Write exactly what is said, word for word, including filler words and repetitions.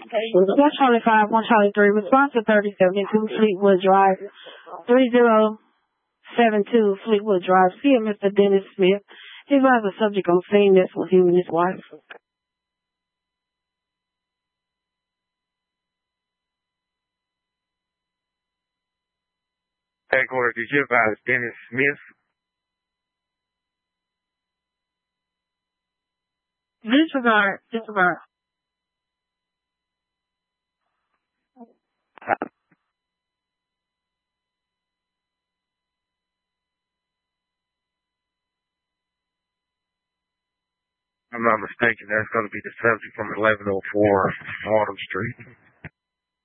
One Charlie five, one Charlie three. Response to thirty seventy-two Fleetwood Drive. Three zero seven two Fleetwood Drive. See him, Mister Dennis Smith. He has a subject on scene that's with him and his wife. Headquarters, did you advise Dennis Smith? Disregard. Disregard. I'm not mistaken, that's going to be the subject from eleven oh four Autumn Street.